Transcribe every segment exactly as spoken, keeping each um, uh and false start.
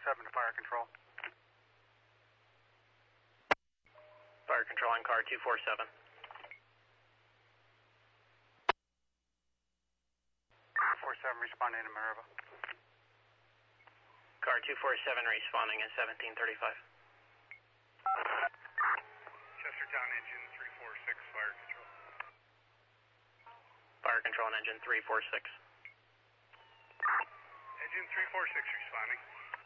seven to fire control. Fire control on car two four seven. two four seven responding to Minerva. Car two four seven responding at seventeen thirty-five. Chestertown engine three four six, fire control. Fire control on engine three four six. Engine three four six responding.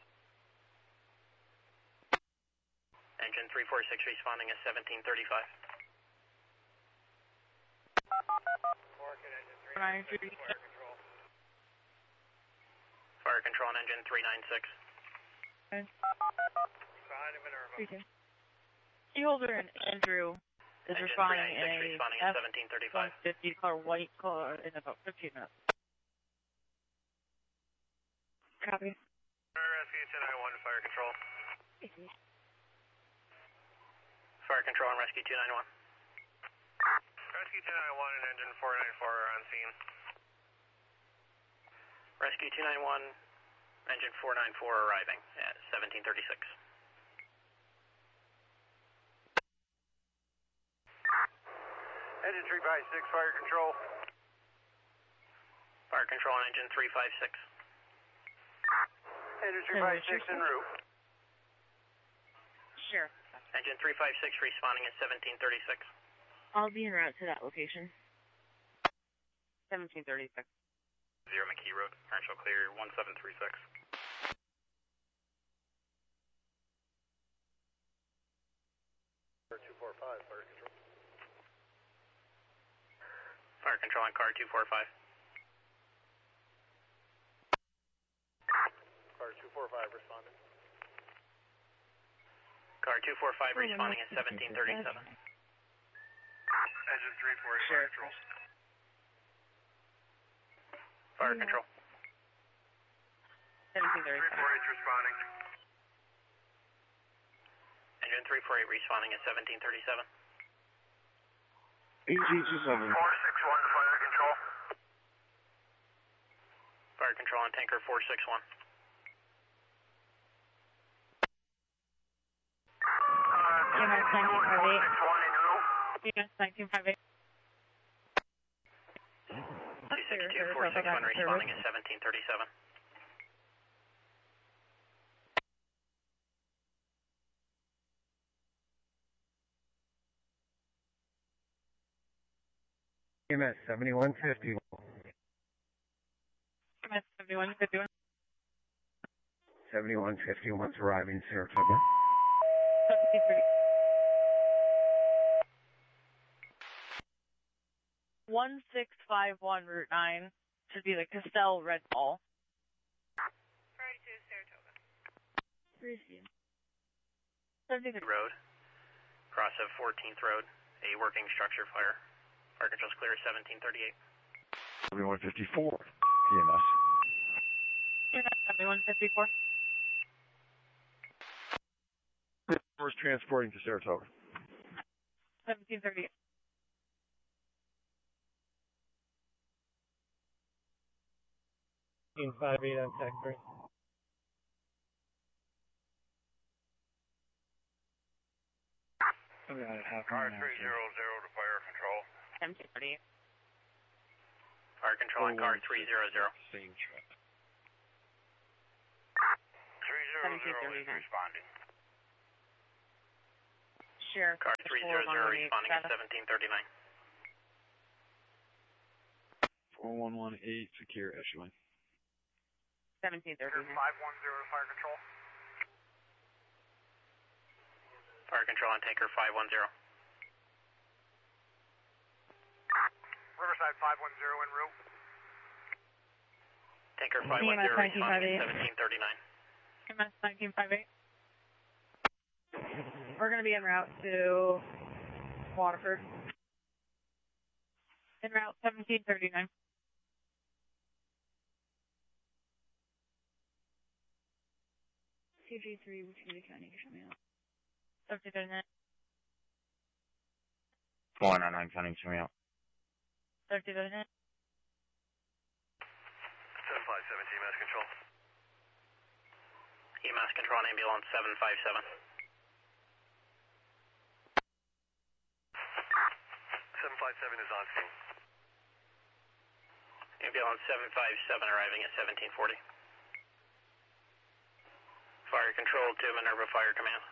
Engine three four six responding at seventeen thirty-five. Engine three nine six, fire control. Fire control on engine three nine six. Behind Minerva. Okay. Seaholder and Andrew is Engine responding in three nine six a responding at seventeen thirty-five. F one fifty car, white car, in about fifteen minutes. Copy. Rescue ten ninety-one, fire control. Fire control on rescue two ninety-one. Rescue ten ninety-one and engine four ninety-four are on scene. Rescue two ninety-one, engine four ninety-four arriving at seventeen thirty-six. Engine three five six, fire control. Fire control on engine three five six. Engine three five six en route. Sure. Engine three five six responding at seventeen thirty-six. I'll be en route to that location. seventeen thirty-six. Zero McKee Road, differential clear one seven three six. two four five, fire control. Fire control on car two four five. Car two four five responding. Car two four five responding at seventeen thirty-seven. Engine three four eight, Sure. fire control. Fire control. seventeen three thirty-seven. four eight responding. Engine three four eight responding at seventeen thirty-seven. E G two seven. four six one, fire control. Fire control on tanker four six one. E M S nineteen fifty-eight. six one en route. E M S nineteen fifty-eight. two sixty-two four six one responding at seventeen thirty-seven. E M S seventy-one fifty. E M S seventy-one fifty-one. seventy-one fifty-one's arriving, Saratoga. seventeen thirty. one six five one Route nine should be the Castell Red Ball. thirty-two Saratoga. Receive. seventeen thirty. Road. Cross of fourteenth Road. A working structure fire. Fire control's clear seventeen thirty-eight. seventy-one fifty-four. E M S. E M S seventy-one fifty-four. First transporting to Saratoga. seventeen thirty-eight. fifteen fifty-eight on tech three. I got it half Car an hour. three zero zero to fire control. seventeen thirty-eight. Fire control on car three zero zero. Same truck. three zero zero is responding. Sheriff. Car three zero zero responding at seventeen thirty-nine. four one one eight, secure issuing. seventeen thirty-nine. five one zero to fire control. Fire control on tanker five one zero. Riverside five one zero en route. Tanker five one zero responding at seventeen thirty-nine. E M S nineteen fifty-eight. We're going to be en route to Waterford. En route seventeen thirty-nine. C G three, Wichita County, show me out. seventeen thirty-nine. four nine nine County, show me out. seventeen thirty-nine. seven five seven T M S control. E M S control on ambulance seven five seven. seven five seven is on scene. Ambulance seven five seven arriving at seventeen forty. Fire control to Minerva Fire Command.